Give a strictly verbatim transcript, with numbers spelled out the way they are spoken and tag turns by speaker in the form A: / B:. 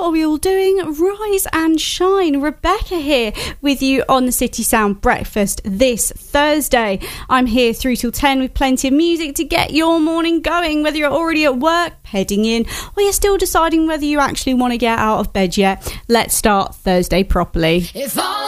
A: are we all doing? Rise and shine. Rebecca here with you on the City Sound Breakfast this Thursday. I'm here through till ten with plenty of music to get your morning going, whether you're already at work, heading in, or you're still deciding whether you actually want to get out of bed yet. Let's start Thursday properly.
B: If all